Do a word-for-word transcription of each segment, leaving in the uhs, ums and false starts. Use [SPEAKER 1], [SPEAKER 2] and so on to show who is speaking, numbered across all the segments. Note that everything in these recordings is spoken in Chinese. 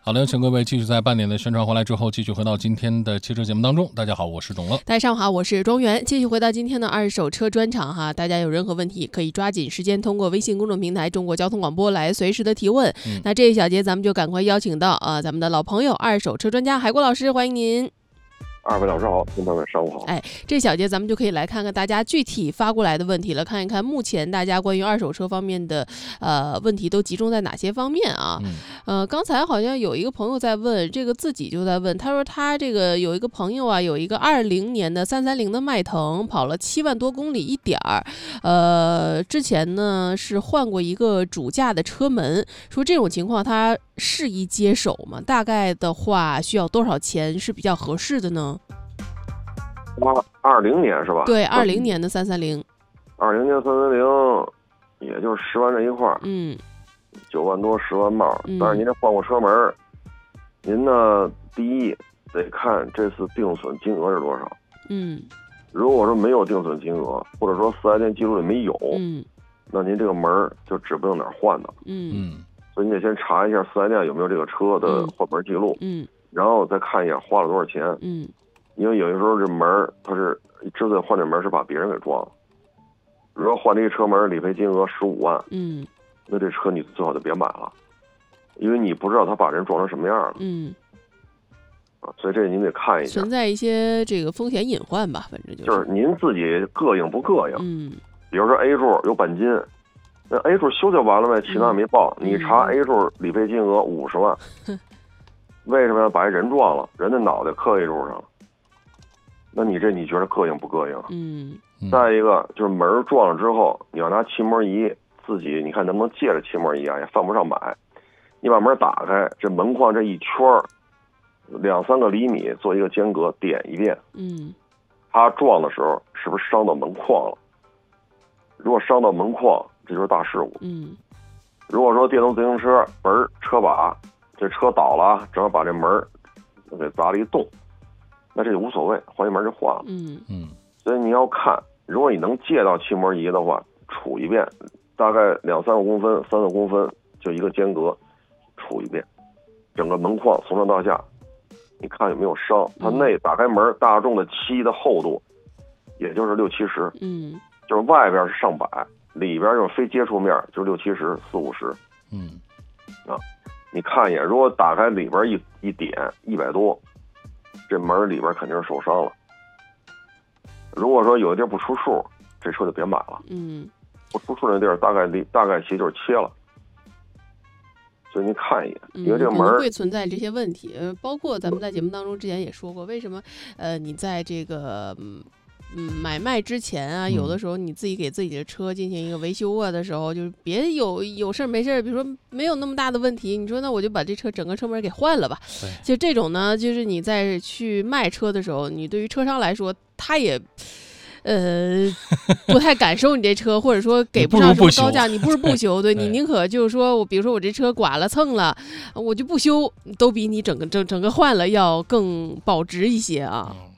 [SPEAKER 1] 好的，请各位继续在半点的宣传回来之后，继续回到今天的汽车节目当中。大家好，我是董乐。
[SPEAKER 2] 大家上午好，我是庄园。继续回到今天的二手车专场哈，大家有任何问题可以抓紧时间通过微信公众平台中国交通广播来随时的提问。嗯、那这一小节咱们就赶快邀请到啊、呃、咱们的老朋友二手车专家海国老师，欢迎您。
[SPEAKER 3] 二位老师好，听众朋友们上午好。
[SPEAKER 2] 哎，这小节咱们就可以来看看大家具体发过来的问题了，看一看目前大家关于二手车方面的呃问题都集中在哪些方面啊？嗯、呃，刚才好像有一个朋友在问，这个自己就在问，他说他这个有一个朋友啊，有一个二零年的三三零的迈腾，跑了七万多公里一点儿，呃，之前呢是换过一个主驾的车门，说这种情况他适宜接手吗？大概的话需要多少钱是比较合适的呢？
[SPEAKER 3] 二零年是吧？
[SPEAKER 2] 对，二零年的三三零。
[SPEAKER 3] 二零年三三零，也就是十万这一块儿。
[SPEAKER 2] 嗯。
[SPEAKER 3] 九万多，十万冒。
[SPEAKER 2] 嗯、
[SPEAKER 3] 但是您这换过车门，您呢，第一得看这次定损金额是多少。
[SPEAKER 2] 嗯。
[SPEAKER 3] 如果说没有定损金额，或者说四 S 店记录里没有，
[SPEAKER 2] 嗯，
[SPEAKER 3] 那您这个门就指不定哪儿换的。
[SPEAKER 2] 嗯
[SPEAKER 3] 嗯。所以你得先查一下四 S 店有没有这个车的换门记录。
[SPEAKER 2] 嗯。
[SPEAKER 3] 然后再看一下花了多少钱。
[SPEAKER 2] 嗯。
[SPEAKER 3] 因为有的时候这门它是之所以换这门是把别人给撞了。如果换这个车门理赔金额十五万，
[SPEAKER 2] 嗯，
[SPEAKER 3] 那这车你最好就别买了，因为你不知道他把人撞成什么样了。
[SPEAKER 2] 嗯，
[SPEAKER 3] 啊，所以这您得看一下，
[SPEAKER 2] 存在一些这个风险隐患吧，反正就是。
[SPEAKER 3] 就是您自己膈应不膈应？
[SPEAKER 2] 嗯，
[SPEAKER 3] 比如说 A 柱有钣金，那 A 柱修就完了呗，其他没报，
[SPEAKER 2] 嗯、
[SPEAKER 3] 你查 A 柱理赔金额五十万，
[SPEAKER 2] 嗯、
[SPEAKER 3] 为什么要把人撞了？人的脑袋磕 A 柱上了。那你这你觉得膈应不膈应？
[SPEAKER 2] 嗯，
[SPEAKER 3] 再一个就是门撞了之后，你要拿漆膜仪自己，你看能不能借着漆膜仪啊？也犯不上买。你把门打开，这门框这一圈两三个厘米做一个间隔，点一遍。
[SPEAKER 2] 嗯，
[SPEAKER 3] 它撞的时候是不是伤到门框了？如果伤到门框，这就是大事故。
[SPEAKER 2] 嗯，
[SPEAKER 3] 如果说电动自行车门车把这车倒了，正好把这门给砸了一洞。那这就无所谓，换一门就换了。
[SPEAKER 2] 嗯
[SPEAKER 1] 嗯，
[SPEAKER 3] 所以你要看，如果你能借到漆膜仪的话，杵一遍，大概两三个公分、三个公分，就一个间隔，杵一遍，整个门框从上到下，你看有没有伤？它内打开门，大众的漆的厚度，也就是六七十。
[SPEAKER 2] 嗯，
[SPEAKER 3] 就是外边是上百，里边就是非接触面，就是六七十、四五十。
[SPEAKER 1] 嗯，
[SPEAKER 3] 啊，你看一眼，如果打开里边一一点一百多。这门里边肯定是受伤了。如果说有的地儿不出数，这车就别买了。
[SPEAKER 2] 嗯，
[SPEAKER 3] 不出数那地儿大概离大概其实就是切了。所以您看一眼，因为这个门、
[SPEAKER 2] 嗯、会存在这些问题，呃，包括咱们在节目当中之前也说过，为什么呃你在这个嗯。嗯，买卖之前啊，有的时候你自己给自己的车进行一个维修啊的时候，就是别有有事没事，比如说没有那么大的问题，你说那我就把这车整个车门给换了吧。就这种呢，就是你在去卖车的时候，你对于车商来说，他也呃不太敢收你这车，或者说给不上什么高价，你不是不修，对你宁可就是说我比如说我这车剐了蹭了，我就不修，都比你整个整整个换了要更保值一些啊。嗯，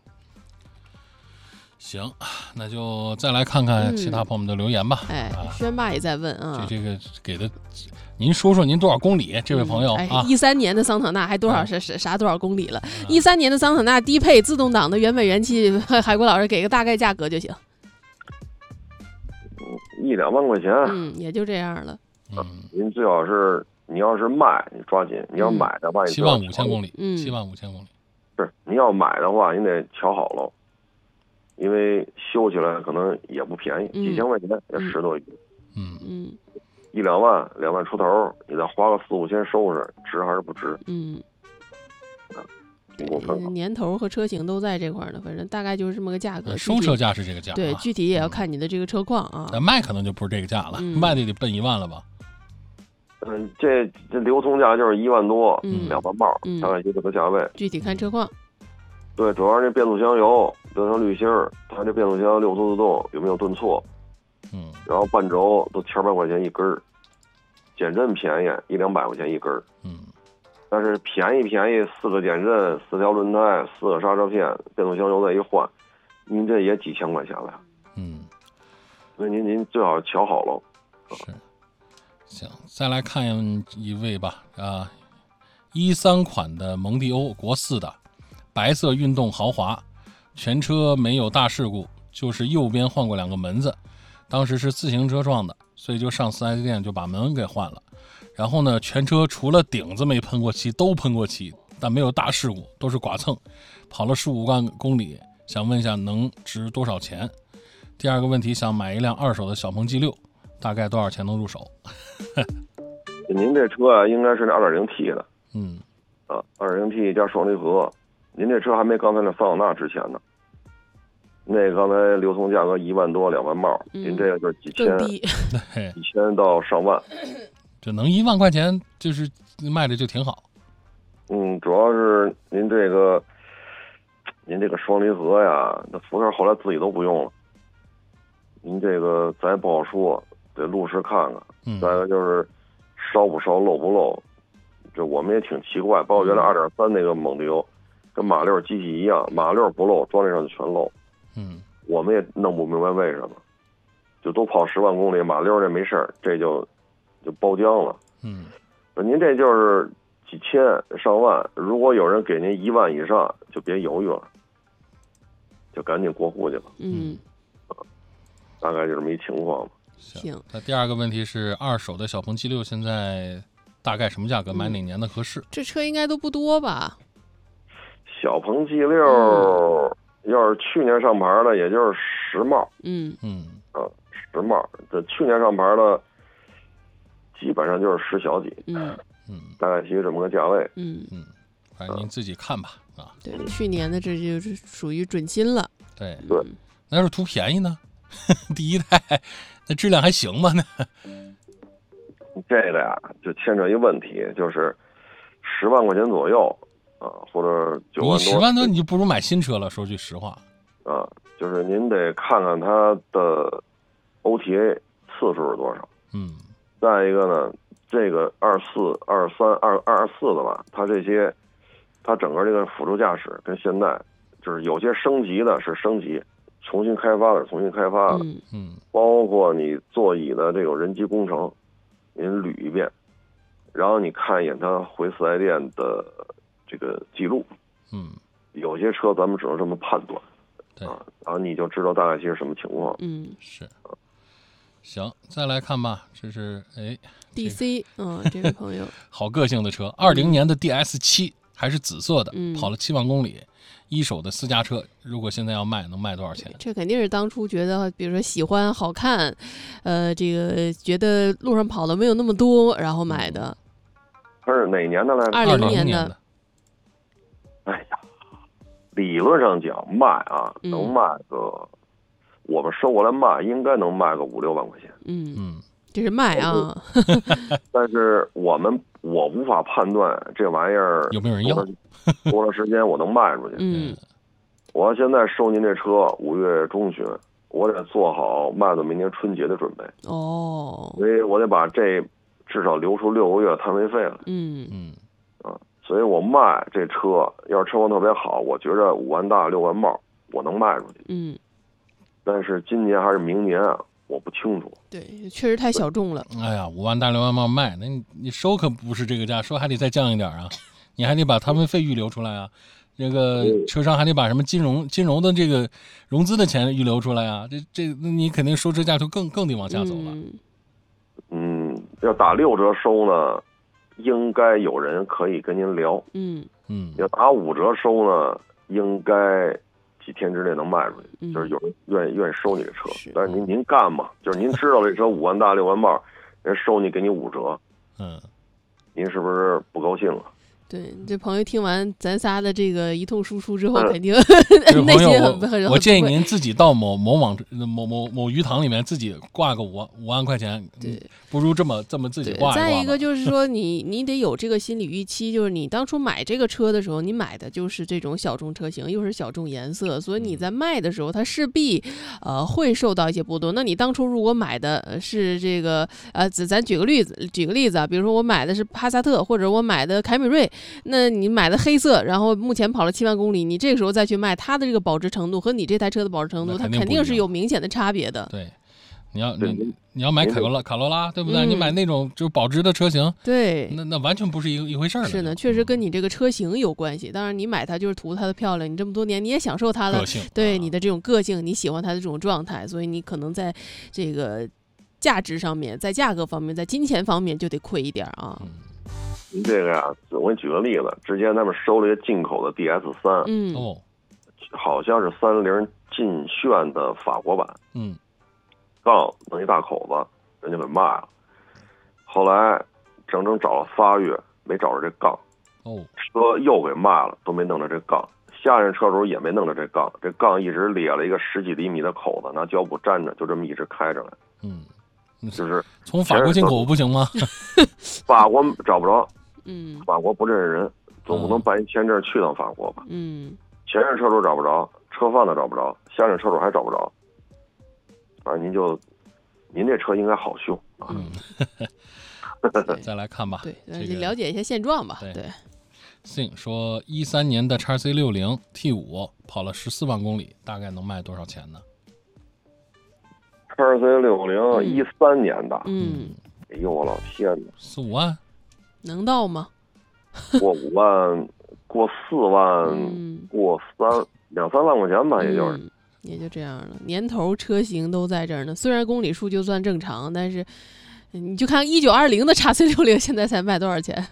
[SPEAKER 1] 行，那就再来看看其他朋友们的留言吧。
[SPEAKER 2] 嗯、哎，轩爸也在问啊，
[SPEAKER 1] 这这个给的，您说说您多少公里？这位朋友、
[SPEAKER 2] 嗯、
[SPEAKER 1] 啊，
[SPEAKER 2] 一三年的桑塔纳还多少是、啊、啥多少公里了？一、啊、三年的桑塔纳低配自动挡的原本原漆，海国老师给个大概价格就行。
[SPEAKER 3] 一两万块钱，
[SPEAKER 2] 嗯，也就这样了。
[SPEAKER 1] 嗯，
[SPEAKER 3] 您最好是你要是卖，你抓紧；你要买的话，
[SPEAKER 1] 七万五千公里，嗯，七万五千公里。
[SPEAKER 3] 是，你要买的话，你得瞧好了。因为修起来可能也不便宜，
[SPEAKER 2] 嗯、
[SPEAKER 3] 几千块钱也十多亿，
[SPEAKER 1] 嗯
[SPEAKER 2] 嗯，
[SPEAKER 3] 一两万、两万出头，你再花个四五千收拾，值还是不值？
[SPEAKER 2] 嗯，
[SPEAKER 3] 啊，我看看，
[SPEAKER 2] 年头和车型都在这块呢，反正大概就是这么个价格。
[SPEAKER 1] 收车价是这个价，
[SPEAKER 2] 对，具体也要看你的这个车况啊。
[SPEAKER 1] 那、嗯、卖可能就不是这个价了，嗯、卖的得奔一万了吧？
[SPEAKER 3] 嗯，这这流通价就是一万多，
[SPEAKER 2] 嗯、
[SPEAKER 3] 两万冒，
[SPEAKER 2] 嗯、
[SPEAKER 3] 大概就这个价位。
[SPEAKER 2] 具体看车况。
[SPEAKER 3] 对，主要是这变速箱油、变速箱滤芯儿，它这变速箱六速自动有没有顿挫？
[SPEAKER 1] 嗯，
[SPEAKER 3] 然后半轴都千八块钱一根儿，减震便宜一两百块钱一根儿。
[SPEAKER 1] 嗯，
[SPEAKER 3] 但是便宜便宜四个减震、四条轮胎、四个刹车片、变速箱油再一换，您这也几千块钱了呀。
[SPEAKER 1] 嗯，
[SPEAKER 3] 所以您您最好瞧好了。
[SPEAKER 1] 是，行，再来看一位吧啊。 一三款的蒙迪欧，国四的，白色运动豪华，全车没有大事故，就是右边换过两个门子，当时是自行车撞的，所以就上 四 S 店就把门给换了。然后呢，全车除了顶子没喷过漆，都喷过漆，但没有大事故，都是剐蹭，跑了十五万公里，想问一下能值多少钱？第二个问题，想买一辆二手的小鹏 G 六，大概多少钱能入手？
[SPEAKER 3] 您这车啊，应该是那 二点零 T 的。
[SPEAKER 1] 嗯，
[SPEAKER 3] 啊 ，二点零 T 加双离合，您这车还没刚才那桑塔纳值钱呢。那刚才流通价格一万多两万冒，
[SPEAKER 2] 嗯、
[SPEAKER 3] 您这个就是几千，
[SPEAKER 2] 几
[SPEAKER 3] 千到上万，
[SPEAKER 1] 这能一万块钱就是卖的就挺好。
[SPEAKER 3] 嗯，主要是您这个，您这个双离合呀，那福特后来自己都不用了。您这个咱也不好说，得路试看看。
[SPEAKER 1] 嗯，
[SPEAKER 3] 再一个就是烧不烧漏不漏。这我们也挺奇怪，包括原来 二点三 那个蒙迪欧，跟马六机器一样，马六不漏，装这上就全漏。
[SPEAKER 1] 嗯，
[SPEAKER 3] 我们也弄不明白为什么，就都跑十万公里，马六这没事儿，这就就包浆了。
[SPEAKER 1] 嗯，
[SPEAKER 3] 您这就是几千上万，如果有人给您一万以上，就别犹豫了，就赶紧过户去吧。
[SPEAKER 2] 嗯，
[SPEAKER 3] 大概就这么一情况吧。
[SPEAKER 2] 行。
[SPEAKER 1] 那第二个问题是，二手的小鹏 G 六现在大概什么价格？买哪年的合适？
[SPEAKER 2] 嗯、这车应该都不多吧？
[SPEAKER 3] 小鹏 G 六、嗯、要是去年上牌的，也就是十帽。
[SPEAKER 2] 嗯
[SPEAKER 1] 嗯
[SPEAKER 3] 啊，十帽。这去年上牌的，基本上就是十小几。
[SPEAKER 2] 嗯
[SPEAKER 1] 嗯，
[SPEAKER 3] 大概其实这么个价位。
[SPEAKER 2] 嗯
[SPEAKER 1] 嗯，反正您自己看吧。啊，
[SPEAKER 2] 对，去年的这就是属于准新了。
[SPEAKER 1] 对
[SPEAKER 3] 对，
[SPEAKER 1] 那要是图便宜呢？第一代那质量还行吗？呢？
[SPEAKER 3] 这个呀，就牵扯一个问题，就是十万块钱左右啊，或者九万多。
[SPEAKER 1] 你十万多你就不如买新车了。说句实话
[SPEAKER 3] 啊，就是您得看看它的 O T A 次数是多少。
[SPEAKER 1] 嗯。
[SPEAKER 3] 再一个呢，这个二四、二三、二二二四的吧，它这些，它整个这个辅助驾驶跟现代，就是有些升级的是升级，重新开发的是重新开发的。
[SPEAKER 2] 嗯
[SPEAKER 1] 嗯。
[SPEAKER 3] 包括你座椅的这种人机工程。您捋一遍，然后你看一眼他回四 S 店的这个记录，
[SPEAKER 1] 嗯，
[SPEAKER 3] 有些车咱们只能这么判断，
[SPEAKER 1] 对
[SPEAKER 3] 啊，然后你就知道大概其实什么情况。
[SPEAKER 2] 嗯，
[SPEAKER 1] 是，行，再来看吧，这是哎
[SPEAKER 2] ，D C， 嗯，这位朋友，
[SPEAKER 1] 好个性的车，二零年的 D S 七还是紫色的，
[SPEAKER 2] 嗯、
[SPEAKER 1] 跑了七万公里。一手的私家车，如果现在要卖，能卖多少钱？
[SPEAKER 2] 这肯定是当初觉得，比如说喜欢、好看，呃，这个觉得路上跑的没有那么多，然后买的。
[SPEAKER 3] 它是哪年的来着？
[SPEAKER 2] 二零年的。
[SPEAKER 3] 哎呀，理论上讲卖啊，
[SPEAKER 2] 嗯、
[SPEAKER 3] 能卖个，我们收过来卖，应该能卖个五六万块钱。
[SPEAKER 2] 嗯
[SPEAKER 1] 嗯，
[SPEAKER 2] 这是卖啊。
[SPEAKER 3] 但是我们我无法判断这玩意儿
[SPEAKER 1] 有没有人要。
[SPEAKER 3] 多长时间我能卖出去？
[SPEAKER 2] 嗯，
[SPEAKER 3] 我要现在收您这车，五月中旬，我得做好卖到明年春节的准备。
[SPEAKER 2] 哦，
[SPEAKER 3] 所以我得把这至少留出六个月摊位费来。
[SPEAKER 2] 嗯
[SPEAKER 1] 嗯
[SPEAKER 3] 啊，所以我卖这车，要是车况特别好，我觉着五万大六万冒，我能卖出去。
[SPEAKER 2] 嗯，
[SPEAKER 3] 但是今年还是明年啊，我不清楚。
[SPEAKER 2] 对，确实太小众了。
[SPEAKER 1] 哎呀，五万大六万冒卖，那你你收可不是这个价，收还得再降一点啊。你还得把摊位费预留出来啊，这个车商还得把什么金融金融的这个融资的钱预留出来啊，这这那你肯定收车价就更更得往下走了。
[SPEAKER 2] 嗯，
[SPEAKER 3] 嗯，要打六折收呢，应该有人可以跟您聊。
[SPEAKER 2] 嗯
[SPEAKER 1] 嗯，
[SPEAKER 3] 要打五折收呢，应该几天之内能卖出去，
[SPEAKER 2] 嗯、
[SPEAKER 3] 就是有人愿意愿意收你的车。
[SPEAKER 2] 是
[SPEAKER 3] 但是您您干嘛？就是您知道这车五万大六万冒，人收你给你五折，
[SPEAKER 1] 嗯，
[SPEAKER 3] 您是不是不高兴了？
[SPEAKER 2] 对，这朋友听完咱仨的这个一通输出之后，肯定
[SPEAKER 1] 内
[SPEAKER 2] 心很很
[SPEAKER 1] 我建议您自己到某某网某某某鱼塘里面自己挂个五万五万块钱，
[SPEAKER 2] 对，
[SPEAKER 1] 不如这么这么自己挂一挂。
[SPEAKER 2] 再一个就是说你，你你得有这个心理预期，就是你当初买这个车的时候，你买的就是这种小众车型，又是小众颜色，所以你在卖的时候，它势必呃会受到一些波动。那你当初如果买的是这个呃，咱举个例子，举个例子啊，比如说我买的是帕萨特，或者我买的凯美瑞。那你买的黑色，然后目前跑了七万公里，你这个时候再去卖它的这个保值程度和你这台车的保值程度，它肯定是有明显的差别的。
[SPEAKER 1] 对， 你要你你要买卡罗拉卡罗拉，对不对？
[SPEAKER 2] 嗯、
[SPEAKER 1] 你买那种就是保值的车型，
[SPEAKER 2] 对，
[SPEAKER 1] 那那完全不是一一回事儿。
[SPEAKER 2] 是呢，确实跟你这个车型有关系。当然，你买它就是图它的漂亮，你这么多年你也享受它了，对、啊、你的这种个性，你喜欢它的这种状态，所以你可能在这个价值上面，在价格方面，在金钱方面就得亏一点啊。
[SPEAKER 3] 您、嗯、这个呀，我给你举个例子，之前他们收了一个进口的 D S 三，
[SPEAKER 2] 嗯，
[SPEAKER 1] 哦，
[SPEAKER 3] 好像是三菱劲炫的法国版，
[SPEAKER 1] 嗯。
[SPEAKER 3] 杠弄一大口子，人家给卖了。后来整整找了仨月，没找着这杠。
[SPEAKER 1] 哦，
[SPEAKER 3] 车又给卖了，都没弄着这杠。下任车主也没弄着这杠，这杠一直咧了一个十几厘米的口子，拿胶布粘着，就这么一直开着来。
[SPEAKER 1] 嗯，
[SPEAKER 3] 就是
[SPEAKER 1] 从法国进口不行吗？
[SPEAKER 3] 法国找不着，
[SPEAKER 2] 嗯，
[SPEAKER 3] 法国不认识人，总不能办一签证去趟法国吧？
[SPEAKER 2] 嗯，
[SPEAKER 3] 前任车主找不着，车贩子找不着，下任车主还找不着。反正您就，您这车应该好修啊。
[SPEAKER 1] 嗯，再来看吧。
[SPEAKER 2] 对，
[SPEAKER 1] 这个、
[SPEAKER 2] 了解一下现状吧。对。
[SPEAKER 1] Sing 说，一三年的 X C 六零 T 五跑了十四万公里，大概能卖多少钱呢
[SPEAKER 3] ？X C 六零一三年的，
[SPEAKER 2] 嗯，
[SPEAKER 3] 哎呦我老天哪，
[SPEAKER 1] 四五万，
[SPEAKER 2] 能到吗？
[SPEAKER 3] 过五万，过四万，
[SPEAKER 2] 嗯、
[SPEAKER 3] 过三两三万块钱吧，也就是。
[SPEAKER 2] 嗯也就这样了，年头车型都在这儿呢。虽然公里数就算正常，但是你就看一九二零的 X C 六零现在才卖多少钱？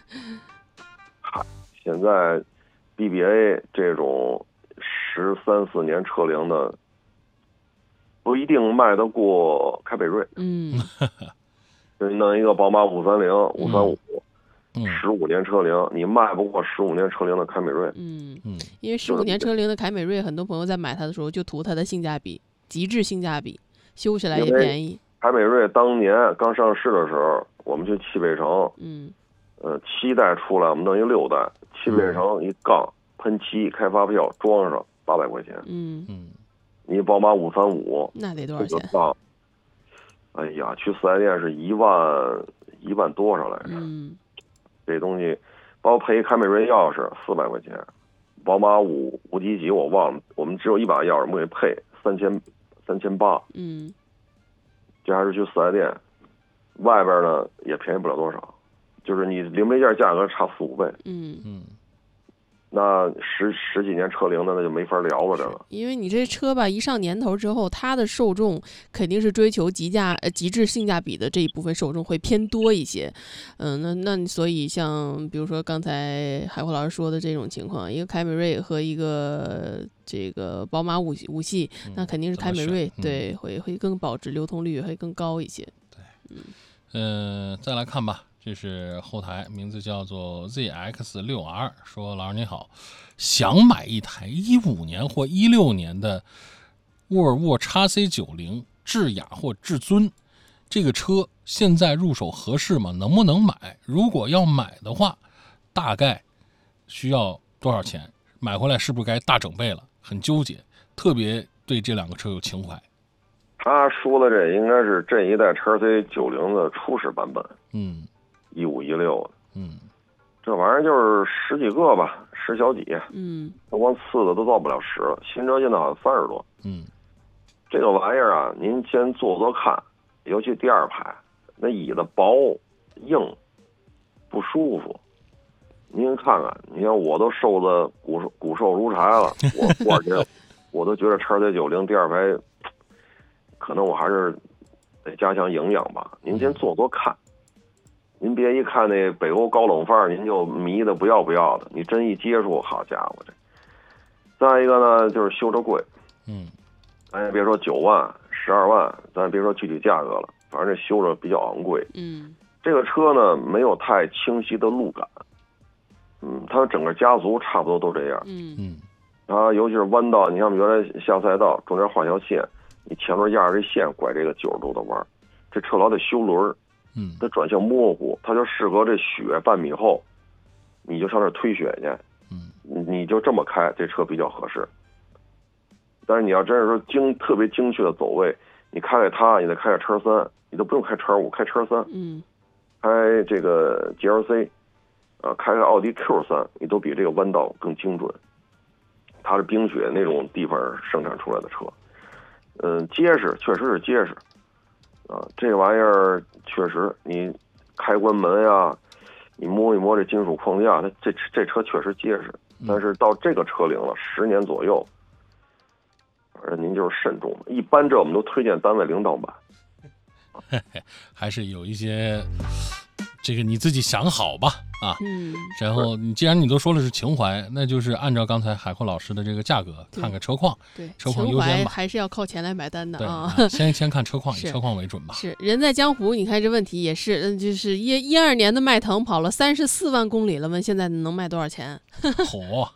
[SPEAKER 3] 现在 B B A 这种十三四年车龄的，不一定卖得过凯美瑞。
[SPEAKER 2] 嗯，
[SPEAKER 3] 就弄一个宝马五三零、五三五。十五
[SPEAKER 1] 嗯、
[SPEAKER 3] 年车龄，你卖不过十五年车龄的凯美瑞。
[SPEAKER 2] 嗯嗯，因为十五年车龄的凯美瑞，很多朋友在买它的时候就图它的性价比，极致性价比，修起来也便宜。
[SPEAKER 3] 凯美瑞当年刚上市的时候，我们去汽配城，
[SPEAKER 2] 嗯，
[SPEAKER 3] 呃，七代出来，我们弄一六代，汽配城一杠喷漆，开发票装上八百块钱。
[SPEAKER 2] 嗯
[SPEAKER 1] 嗯，
[SPEAKER 3] 你宝马五三五
[SPEAKER 2] 那得多少钱？
[SPEAKER 3] 哎呀，去四 S 店是一万一万多少来着？
[SPEAKER 2] 嗯。
[SPEAKER 3] 这东西，包括配凯美瑞钥匙四百块钱，宝马五五几几我忘了，我们只有一把钥匙，我们给配三千三千八。
[SPEAKER 2] 嗯，
[SPEAKER 3] 这还是去四 S 店，外边呢也便宜不了多少，就是你零配件价格差四五倍。
[SPEAKER 2] 嗯
[SPEAKER 1] 嗯，
[SPEAKER 3] 那十十几年车龄的那就没法聊了，这个。
[SPEAKER 2] 因为你这车吧，一上年头之后，它的受众肯定是追求极价、呃极致性价比的这一部分受众会偏多一些。嗯，那那所以像比如说刚才海华老师说的这种情况，一个凯美瑞和一个这个宝马五五系，
[SPEAKER 1] 嗯、
[SPEAKER 2] 那肯定是凯美瑞、
[SPEAKER 1] 嗯、
[SPEAKER 2] 对会会更保值，流通率会更高一些。
[SPEAKER 1] 对，嗯、呃，再来看吧。这是后台，名字叫做 Z X 六 R， 说老师你好，想买一台一五年或一六年的沃尔沃 X C 九十 智雅或至尊，这个车现在入手合适吗？能不能买？如果要买的话，大概需要多少钱？买回来是不是该大整备了？很纠结，特别对这两个车有情怀。
[SPEAKER 3] 他说的这应该是这一代 X C 九十 的初始版本。
[SPEAKER 1] 嗯。
[SPEAKER 3] 一五一六的，
[SPEAKER 1] 嗯，
[SPEAKER 3] 这玩意儿就是十几个吧，十小几，
[SPEAKER 2] 嗯，
[SPEAKER 3] 那光次的都到不了十了，新车现在好像三十多，
[SPEAKER 1] 嗯，
[SPEAKER 3] 这个玩意儿啊，您先坐坐看，尤其第二排，那椅子薄硬，不舒服。您看看，你看我都瘦的骨骨瘦如柴了，我多少天，我都觉得 X C 九十 第二排，可能我还是得加强营养吧。您先坐坐看。您别一看那北欧高冷范儿，您就迷的不要不要的。你真一接触，好家伙这！再一个呢，就是修车贵，
[SPEAKER 1] 嗯，
[SPEAKER 3] 咱也别说九万、十二万，咱也别说具体价格了，反正这修着比较昂贵。
[SPEAKER 2] 嗯，
[SPEAKER 3] 这个车呢没有太清晰的路感，嗯，它整个家族差不多都这样。
[SPEAKER 2] 嗯
[SPEAKER 1] 嗯，
[SPEAKER 3] 它尤其是弯道，你像原来下赛道中间画条线，你前面压着这线拐这个九十度的弯，这车老得修轮。
[SPEAKER 1] 嗯，
[SPEAKER 3] 它转向模糊，它就适合这雪半米厚，你就上这推雪去，
[SPEAKER 1] 嗯，
[SPEAKER 3] 你就这么开，这车比较合适。但是你要真是说精特别精确的走位，你开开它，你得开个叉三，你都不用开叉五，开叉三，
[SPEAKER 2] 嗯，
[SPEAKER 3] 开这个 G L C， 啊，开个奥迪 Q 三，你都比这个弯道更精准。它是冰雪那种地方生产出来的车，嗯，结实，确实是结实。 啊，这玩意儿确实，你开关门呀，你摸一摸这金属框架，它这这车确实结实。但是到这个车龄了，十年左右，反正您就是慎重。一般这我们都推荐单位领导买。
[SPEAKER 1] 还是有一些这个你自己想好吧啊。
[SPEAKER 2] 嗯。
[SPEAKER 1] 然后你既然你都说了是情怀，那就是按照刚才海阔老师的这个价格，看看车况，
[SPEAKER 2] 对，
[SPEAKER 1] 车况优先吧，
[SPEAKER 2] 还是要靠钱来买单的啊。
[SPEAKER 1] 对，先先看车况，以车况为准吧。
[SPEAKER 2] 是人在江湖，你看这问题也是，嗯，就是一一二年的迈腾跑了三十四万公里了，问现在能卖多少钱？
[SPEAKER 1] 嚯！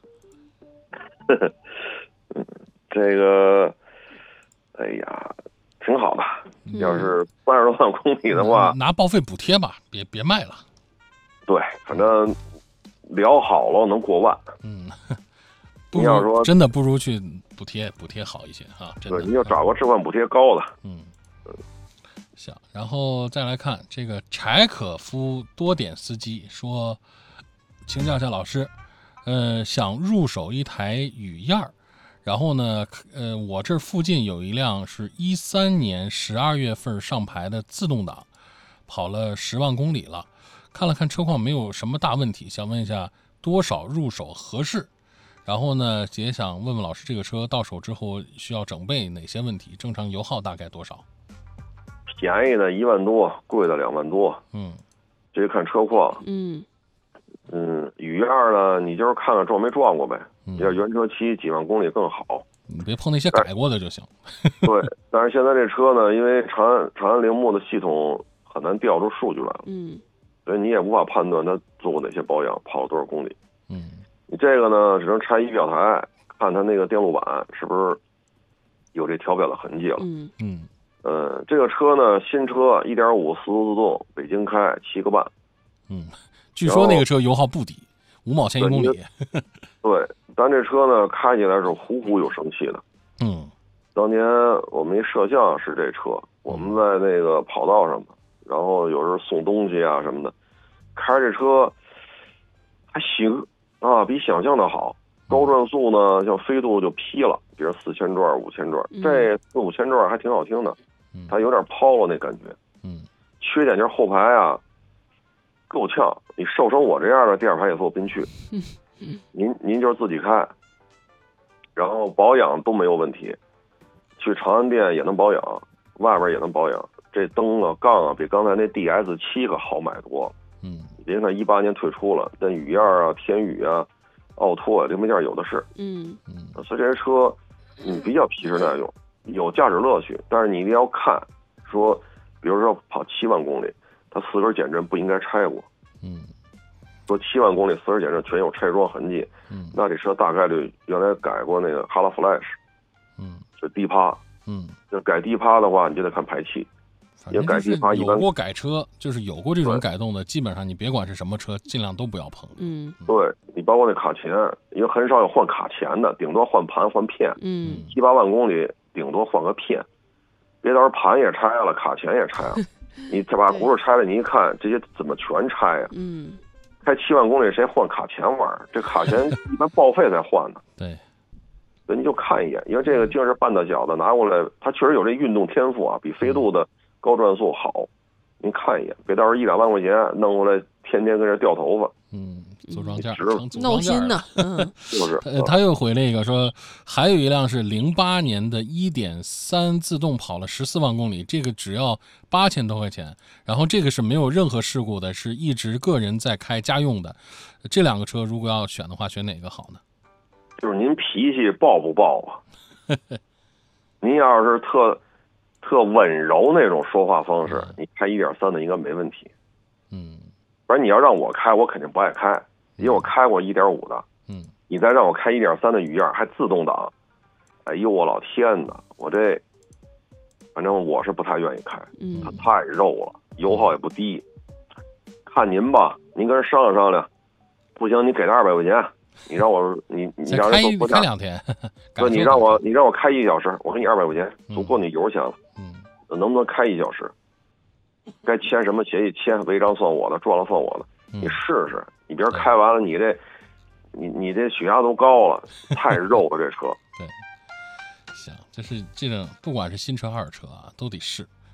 [SPEAKER 3] 这个，哎呀，挺好的。
[SPEAKER 2] 嗯、
[SPEAKER 3] 要是三十多万公里的话，
[SPEAKER 1] 拿报废补贴吧，别别卖了。
[SPEAKER 3] 对，反正聊好了能过万。
[SPEAKER 1] 嗯，
[SPEAKER 3] 你要说
[SPEAKER 1] 真的不如去补贴补贴好一些啊！真的，
[SPEAKER 3] 对，你要找个置换补贴高的。
[SPEAKER 1] 嗯，行，然后再来看这个柴可夫多点司机说，请教一下老师，呃，想入手一台雨燕儿。然后呢，呃，我这附近有一辆是一三年十二月份上牌的自动挡，跑了十万公里了，看了看车况没有什么大问题，想问一下多少入手合适？然后呢，也想问问老师，这个车到手之后需要整备哪些问题？正常油耗大概多少？
[SPEAKER 3] 便宜的一万多，贵的两万多。
[SPEAKER 1] 嗯，
[SPEAKER 3] 这看车况。
[SPEAKER 2] 嗯
[SPEAKER 3] 嗯，雨燕呢，你就是看看撞没撞过呗。嗯、要原车骑几万公里更好。
[SPEAKER 1] 你别碰那些改过的就行。
[SPEAKER 3] 对，但是现在这车呢，因为长安长安铃木的系统很难调出数据来了。
[SPEAKER 2] 嗯，
[SPEAKER 3] 所以你也无法判断它做过哪些保养，跑了多少公里。
[SPEAKER 1] 嗯，
[SPEAKER 3] 你这个呢，只能拆仪表台，看它那个电路板是不是有这调表的痕迹了。
[SPEAKER 2] 嗯
[SPEAKER 1] 嗯，
[SPEAKER 3] 呃，这个车呢，新车一点五四速自动，北京开七个半。
[SPEAKER 1] 嗯，据说那个车油耗不低，五毛钱一公里。
[SPEAKER 3] 对，咱这车呢，开起来是呼呼有生气的。
[SPEAKER 1] 嗯，
[SPEAKER 3] 当年我们一摄像是这车，我们在那个跑道上嘛，然后有时候送东西啊什么的，开这车还行啊，比想象的好。高转速呢，像飞度就劈了，比如四千转、五千转，这四五千转还挺好听的，它有点抛了那感觉。
[SPEAKER 1] 嗯，
[SPEAKER 3] 缺点就是后排啊够呛，你瘦成我这样的，第二排也坐不进去。您您就是自己开，然后保养都没有问题，去长安店也能保养，外边也能保养。这灯啊杠啊比刚才那 D S 七 可好买多了。
[SPEAKER 1] 嗯，
[SPEAKER 3] 别看一八年退出了，但雨燕啊、天宇啊、奥拓啊零配件有的是。
[SPEAKER 2] 嗯
[SPEAKER 3] 嗯，所以这些车你比较皮实耐用，有驾驶乐趣，但是你一定要看，说比如说跑七万公里，它四根减震不应该拆过。
[SPEAKER 1] 嗯。
[SPEAKER 3] 说七万公里四十减震全有拆装痕迹，
[SPEAKER 1] 嗯，
[SPEAKER 3] 那这车大概率原来改过那个哈拉 Flash，
[SPEAKER 1] 嗯，
[SPEAKER 3] 就低趴，
[SPEAKER 1] 嗯，
[SPEAKER 3] 就改低趴的话，你就得看排气，因为改低趴一般
[SPEAKER 1] 有过改车，就是有过这种改动的，基本上你别管是什么车，尽量都不要碰。
[SPEAKER 2] 嗯，
[SPEAKER 3] 对你包括那卡钳，因为很少有换卡钳的，顶多换盘换片，
[SPEAKER 2] 嗯，
[SPEAKER 3] 七八万公里顶多换个片，别到时候盘也拆了，卡钳也拆了，你再把轱辘拆了，你一看这些怎么全拆呀？
[SPEAKER 2] 嗯。
[SPEAKER 3] 开七万公里谁换卡钳玩儿？这卡钳一般报废才换的。
[SPEAKER 1] 对，
[SPEAKER 3] 所以你就看一眼，因为这个竟是半大脚的拿过来，它确实有这运动天赋啊，比飞度的高转速好。您看一眼，别到时候一两万块钱弄过来，天天跟这掉头发。
[SPEAKER 1] 嗯，组装件
[SPEAKER 2] 闹心呢。嗯，
[SPEAKER 3] 就是。
[SPEAKER 1] 呃，他又回了一个说，还有一辆是零八年的一点三自动跑了十四万公里，这个只要八千多块钱，然后这个是没有任何事故的，是一直个人在开家用的。这两个车如果要选的话，选哪个好呢？
[SPEAKER 3] 就是您脾气暴不暴啊？您要是特特温柔那种说话方式，你开一点三的应该没问题。
[SPEAKER 1] 嗯。
[SPEAKER 3] 不然你要让我开，我肯定不爱开，因为我开过一点五的。
[SPEAKER 1] 嗯，
[SPEAKER 3] 你再让我开一点三的雨燕，还自动挡，哎呦我老天哪！我这反正我是不太愿意开，
[SPEAKER 2] 嗯，
[SPEAKER 3] 它太肉了，油耗也不低。看您吧，您跟人商量商量，不行你给他二百块钱，你让我你你让人多
[SPEAKER 1] 开两天，
[SPEAKER 3] 说你让我你让我开一小时，我给你二百块钱，足够你油钱了。
[SPEAKER 1] 嗯，
[SPEAKER 3] 能不能开一小时？该签什么协议签，违章算我的，撞了算我的。你试试，你别开完了，你这，你你这血压都高了，太肉了这车。
[SPEAKER 1] 对，行，就是这种不管是新车二手车啊，都得试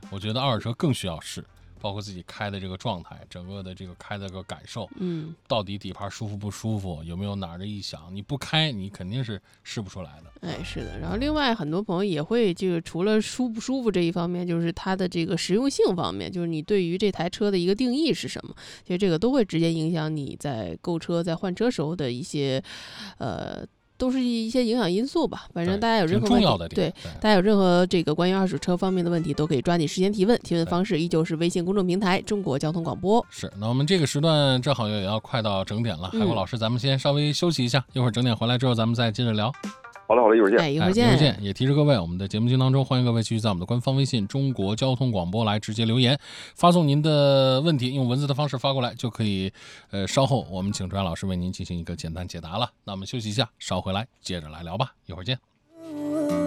[SPEAKER 1] 我觉得二手车更需要试，包括自己开的这个状态，整个的这个开的这个感受，
[SPEAKER 2] 嗯，
[SPEAKER 1] 到底底盘舒服不舒服，有没有哪儿的异响，你不开你肯定是试不出来的。
[SPEAKER 2] 哎，是的。然后另外很多朋友也会这个除了舒不舒服这一方面，就是它的这个实用性方面，就是你对于这台车的一个定义是什么，其实这个都会直接影响你在购车在换车时候的一些呃都是一些影响因素吧。反正大家有任何问题，
[SPEAKER 1] 重要的
[SPEAKER 2] 对，
[SPEAKER 1] 对
[SPEAKER 2] 大家有任何这个关于二手车方面的问题，都可以抓紧时间提问。提问方式依旧是微信公众平台中国交通广播。
[SPEAKER 1] 是，那我们这个时段正好也要快到整点了，
[SPEAKER 2] 嗯
[SPEAKER 1] 海波老师，咱们先稍微休息一下，一会儿整点回来之后，咱们再接着聊。
[SPEAKER 3] 好了好了，一会儿见。
[SPEAKER 2] 哎，一会儿
[SPEAKER 1] 哎
[SPEAKER 2] 见。
[SPEAKER 1] 一会儿见。也提示各位，我们的节目进行当中，欢迎各位继续在我们的官方微信中国交通广播来直接留言，发送您的问题，用文字的方式发过来就可以。呃，稍后我们请专业老师为您进行一个简单解答了。那我们休息一下，稍回来接着来聊吧，一会儿见。